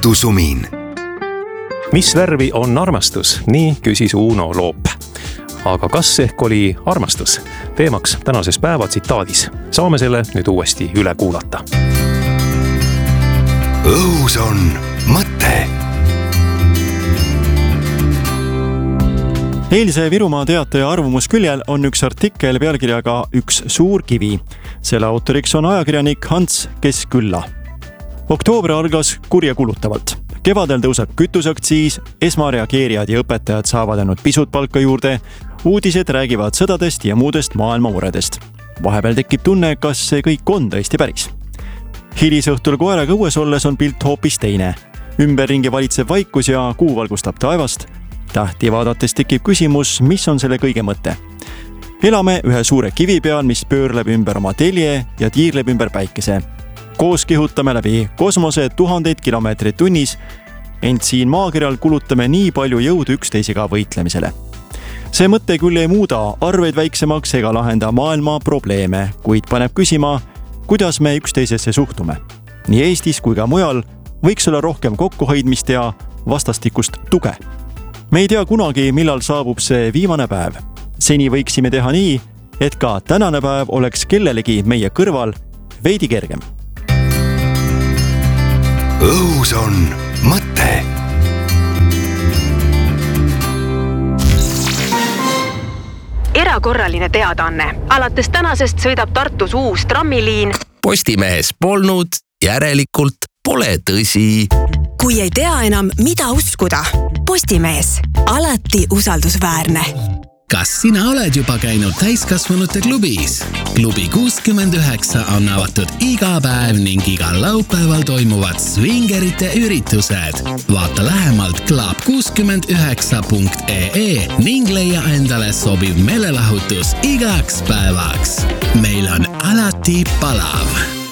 Tartusumin. Mis värvi on armastus? Nii küsis Uno Loop. Aga kas ehk oli armastus? Teemaks tänases päeva tsitaadis. Saame selle nüüd uuesti üle kuulata. Õhus on mõte. Eilse Virumaa Teataja arvamusküljel on üks artikkel pealkirjaga Üks suur kivi. Selle autoriks on ajakirjanik Hans Keskkülla. Oktoober algas kurjakulutavalt. Kevadel tõuseb kütuseaktsiis, esmareageerijad ja õpetajad saavad ainult pisut palka juurde, uudised räägivad sõdadest ja muudest maailma muredest. Vahepeal tekib tunne, kas see kõik on tõesti päris. Hilisõhtul koeraga õues olles on pilt hoopis teine. Ümberringi valitseb vaikus ja kuu valgustab taevast. Tähti vaadates tekib küsimus, mis on selle kõige mõte. Elame ühe suure kivi peal, mis pöörleb ümber oma telje ja tiirleb ümber päikese. Koos kihutame läbi kosmose 1000 kilomeetrit tunnis, ent siin maakeral kulutame nii palju jõudu üksteisega võitlemisele. See mõte küll ei muuda arveid väiksemaks ega lahenda maailma probleeme, kuid paneb küsima, kuidas me üksteisesse suhtume. Nii Eestis kui ka mujal võiks olla rohkem kokkuhoidmist ja vastastikust tuge. Me ei tea kunagi, millal saabub see viimane päev. Seni võiksime teha nii, et ka tänane päev oleks kellelegi meie kõrval veidi kergem. Õhus on mõte. Erakorraline teadaanne. Alates tänasest sõidab Tartus uus trammiliin. Postimehes polnud, järelikult pole tõsi. Kui ei tea enam, mida uskuda. Postimees. Alati usaldusväärne. Kas sina oled juba käinud täiskasvanute klubis? Klubi 69 on avatud iga päev ning igal laupäeval toimuvad swingerite üritused. Vaata lähemalt club69.ee ning leia endale sobiv meelelahutus igaks päevaks. Meil on alati palav.